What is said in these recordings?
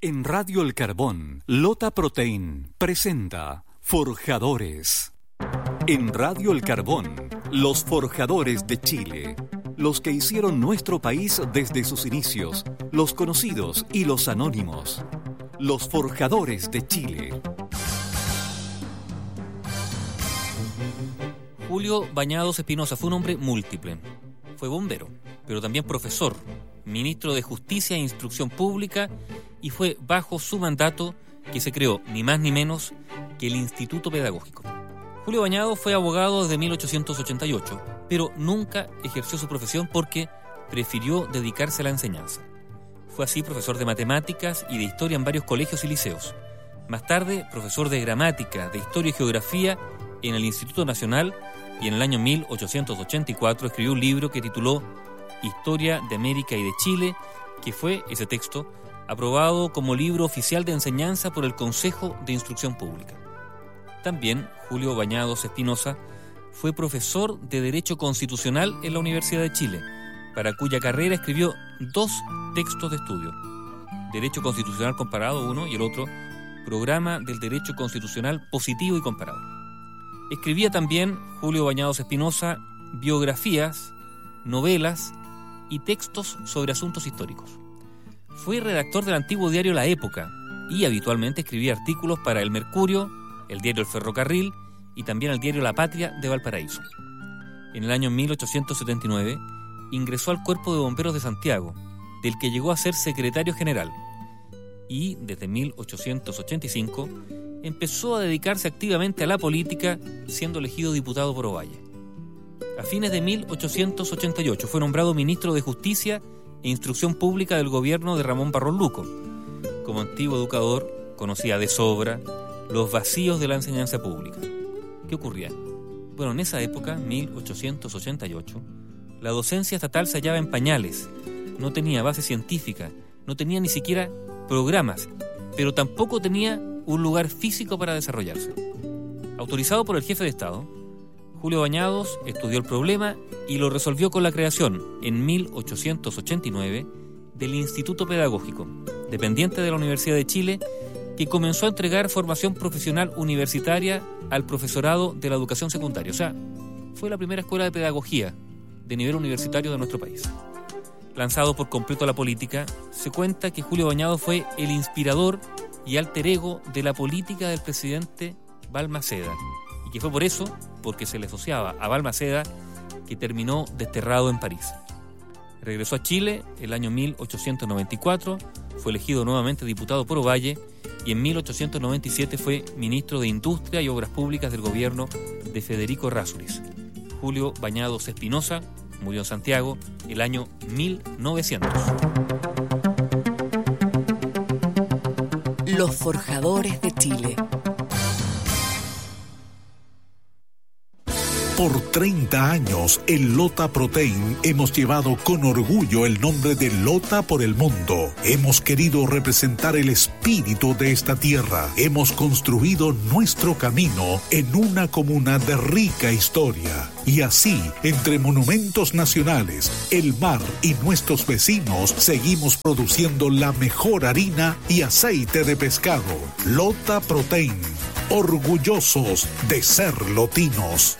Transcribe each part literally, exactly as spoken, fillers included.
En Radio El Carbón, Lota Protein presenta Forjadores. En Radio El Carbón, los forjadores de Chile. Los que hicieron nuestro país desde sus inicios, los conocidos y los anónimos. Los forjadores de Chile. Julio Bañados Espinosa fue un hombre múltiple. Fue bombero, pero también profesor, ministro de Justicia e Instrucción Pública, y fue bajo su mandato que se creó ni más ni menos que el Instituto Pedagógico. Julio Bañados fue abogado desde mil ochocientos ochenta y ocho, pero nunca ejerció su profesión porque prefirió dedicarse a la enseñanza. Fue así profesor de matemáticas y de historia en varios colegios y liceos. Más tarde, profesor de gramática, de historia y geografía en el Instituto Nacional, y en el año mil ochocientos ochenta y cuatro escribió un libro que tituló Historia de América y de Chile, que fue, ese texto, aprobado como libro oficial de enseñanza por el Consejo de Instrucción Pública. También Julio Bañados Espinosa fue profesor de Derecho Constitucional en la Universidad de Chile, para cuya carrera escribió dos textos de estudio: Derecho Constitucional Comparado, uno, y el otro, Programa del Derecho Constitucional Positivo y Comparado. Escribía también Julio Bañados Espinosa biografías, novelas y textos sobre asuntos históricos. Fue redactor del antiguo diario La Época y habitualmente escribía artículos para El Mercurio, el diario El Ferrocarril y también el diario La Patria de Valparaíso. En el año mil ochocientos setenta y nueve ingresó al Cuerpo de Bomberos de Santiago, del que llegó a ser secretario general, y desde mil ochocientos ochenta y cinco empezó a dedicarse activamente a la política, siendo elegido diputado por Ovalle. A fines de mil ochocientos ochenta y ocho fue nombrado ministro de Justicia e Instrucción Pública del gobierno de Ramón Barros Luco. Como antiguo educador, conocía de sobra los vacíos de la enseñanza pública. ¿Qué ocurría? Bueno, en esa época, mil ochocientos ochenta y ocho, la docencia estatal se hallaba en pañales, no tenía base científica, no tenía ni siquiera programas, pero tampoco tenía un lugar físico para desarrollarse. Autorizado por el jefe de Estado, Julio Bañados estudió el problema y lo resolvió con la creación, en mil ochocientos ochenta y nueve, del Instituto Pedagógico, dependiente de la Universidad de Chile, que comenzó a entregar formación profesional universitaria al profesorado de la educación secundaria. O sea, fue la primera escuela de pedagogía de nivel universitario de nuestro país. Lanzado por completo a la política, se cuenta que Julio Bañados fue el inspirador y alter ego de la política del presidente Balmaceda, y que fue por eso, porque se le asociaba a Balmaceda, que terminó desterrado en París. Regresó a Chile el año mil ochocientos noventa y cuatro, fue elegido nuevamente diputado por Ovalle, y en mil ochocientos noventa y siete fue ministro de Industria y Obras Públicas del gobierno de Federico Errázuriz. Julio Bañados Espinosa murió en Santiago el año mil novecientos. Los forjadores de Chile. Por treinta años, en Lota Protein hemos llevado con orgullo el nombre de Lota por el mundo. Hemos querido representar el espíritu de esta tierra. Hemos construido nuestro camino en una comuna de rica historia. Y así, entre monumentos nacionales, el mar y nuestros vecinos, seguimos produciendo la mejor harina y aceite de pescado. Lota Protein, orgullosos de ser lotinos.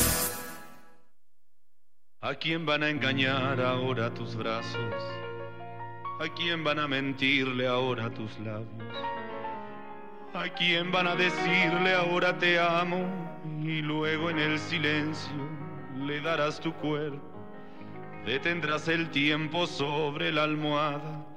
¿A quién van a engañar ahora tus brazos? ¿A quién van a mentirle ahora tus labios? ¿A quién van a decirle ahora te amo? Y luego en el silencio le darás tu cuerpo, detendrás el tiempo sobre la almohada